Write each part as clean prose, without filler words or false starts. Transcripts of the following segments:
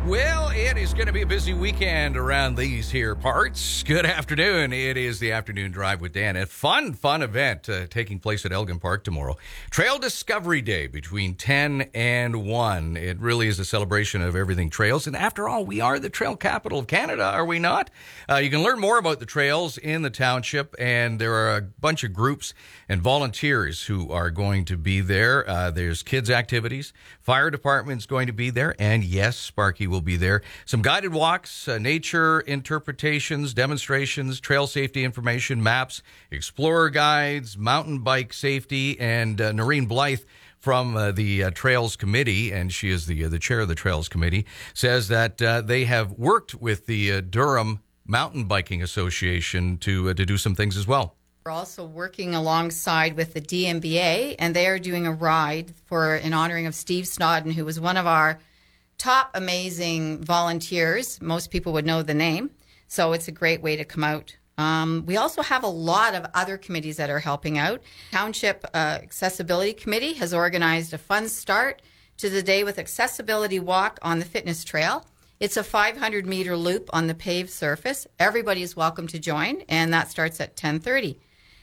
Well, it is going to be a busy weekend around these here parts. Good afternoon. It is the Afternoon Drive with Dan. A fun event taking place at Elgin Park tomorrow. Trail Discovery Day between 10 and 1. It really is a celebration of everything trails. And after all, we are the trail capital of Canada, are we not? You can learn more about the trails in the township, and there are a bunch of groups and volunteers who are going to be there. There's kids' activities. Fire department's going to be there. And yes, Sparky will be there. Some guided walks, nature interpretations, demonstrations, trail safety information, maps, explorer guides, mountain bike safety, and Noreen Blythe from the Trails Committee, and she is the chair of the Trails Committee, says that they have worked with the Durham Mountain Biking Association to do some things as well. We're also working alongside with the DMBA, and they are doing a ride in honoring of Steve Snodden, who was one of our top amazing volunteers. Most people would know the name, so it's a great way to come out. We also have a lot of other committees that are helping out. Township Accessibility Committee has organized a fun start to the day with accessibility walk on the fitness trail. It's a 500-meter loop on the paved surface. Everybody is welcome to join, and that starts at 10:30.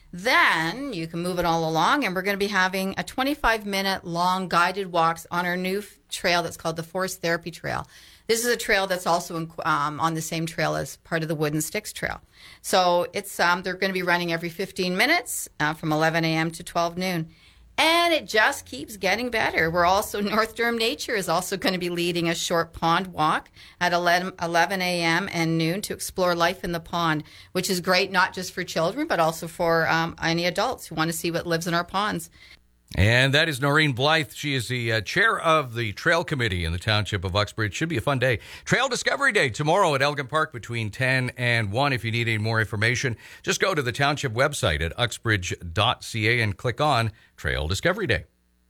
Then you can move it all along, and we're going to be having a 25-minute long guided walks on our new trail that's called the Forest Therapy Trail. This is a trail that's also on the same trail as part of the Wooden Sticks Trail. So it's they're going to be running every 15 minutes from 11 a.m. to 12 noon. And it just keeps getting better. We're also, North Durham Nature is also going to be leading a short pond walk at 11 a.m. and noon to explore life in the pond, which is great not just for children, but also for any adults who want to see what lives in our ponds. And that is Noreen Blythe. She is the chair of the Trail Committee in the Township of Uxbridge. Should be a fun day. Trail Discovery Day tomorrow at Elgin Park between 10 and 1. If you need any more information, just go to the Township website at uxbridge.ca and click on Trail Discovery Day.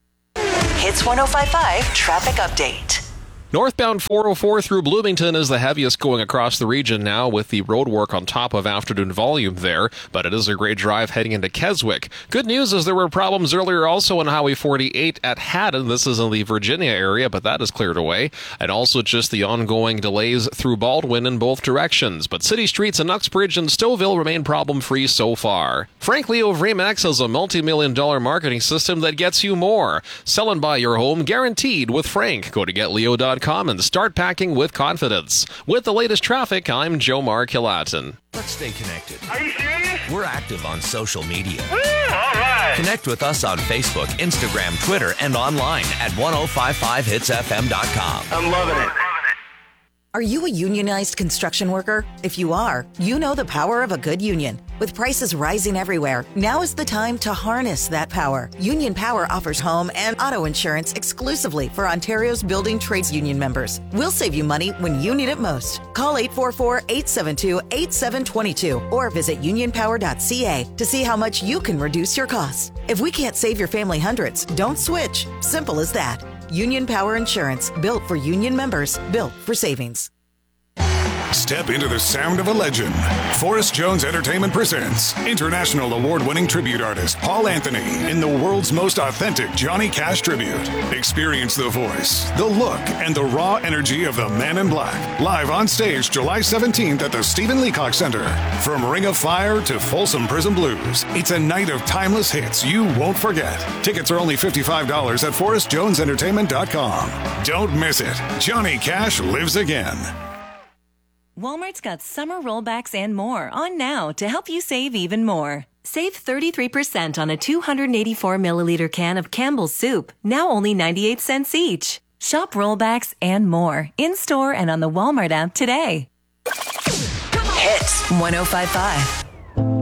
Hits 105.5 Traffic Update. Northbound 404 through Bloomington is the heaviest going across the region now with the road work on top of afternoon volume there, but it is a great drive heading into Keswick. Good news is there were problems earlier also on Highway 48 at Haddon. This is in the Virginia area, but that is cleared away. And also just the ongoing delays through Baldwin in both directions. But city streets in Uxbridge and Stouffville remain problem-free so far. Frank Leo of Remax has a multi-million-dollar marketing system that gets you more. Sell and buy your home guaranteed with Frank. Go to getleo.com and start packing with confidence. With the latest traffic, I'm Joe Mark Hillaton. Let's stay connected. Are you serious? We're active on social media. Woo, all right. Connect with us on Facebook, Instagram, Twitter, and online at 1055hitsfm.com. I'm loving it. Are you a unionized construction worker? If you are, you know the power of a good union. With prices rising everywhere, now is the time to harness that power. Union Power offers home and auto insurance exclusively for Ontario's building trades union members. We'll save you money when you need it most. Call 844-872-8722 or visit unionpower.ca to see how much you can reduce your costs. If we can't save your family hundreds, don't switch. Simple as that. Union Power Insurance, built for union members, built for savings. Step into the sound of a legend. Forrest Jones Entertainment presents international award-winning tribute artist Paul Anthony in the world's most authentic Johnny Cash tribute. Experience the voice, the look, and the raw energy of the Man in Black. Live on stage July 17th at the Stephen Leacock Center. From Ring of Fire to Folsom Prison Blues, it's a night of timeless hits you won't forget. Tickets are only $55 at forrestjonesentertainment.com. Don't miss it. Johnny Cash lives again. Walmart's got summer rollbacks and more on now to help you save even more. Save 33% on a 284-milliliter can of Campbell's soup, now only 98 cents each. Shop rollbacks and more in-store and on the Walmart app today. Hits 105.5.